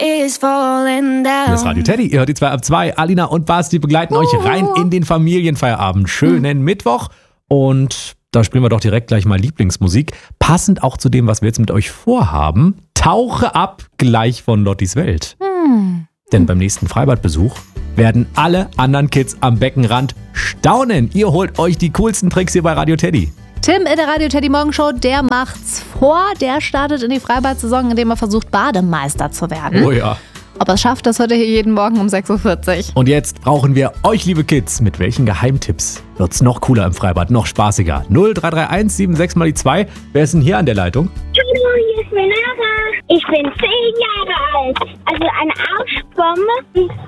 is falling down. Hier ist Radio Teddy, ihr hört die 2 ab 2. Alina und Basti begleiten euch rein in den Familienfeierabend. Schönen Mittwoch und da spielen wir doch direkt gleich mal Lieblingsmusik. Passend auch zu dem, was wir jetzt mit euch vorhaben. Tauche ab gleich von Lottis Welt. Denn beim nächsten Freibadbesuch werden alle anderen Kids am Beckenrand staunen. Ihr holt euch die coolsten Tricks hier bei Radio Teddy. Tim in der Radio Teddy Morgenshow, der macht's vor. Der startet in die Freibad-Saison, indem er versucht, Bademeister zu werden. Oh ja. Ob er es schafft, das hört ihr hier jeden Morgen um 6.40 Uhr. Und jetzt brauchen wir euch, liebe Kids. Mit welchen Geheimtipps wird's noch cooler im Freibad, noch spaßiger? 0331 76 mal die 2. Wer ist denn hier an der Leitung? Hallo, hier ist Renata. Ich bin 10 Jahre alt. Also eine Arschbombe.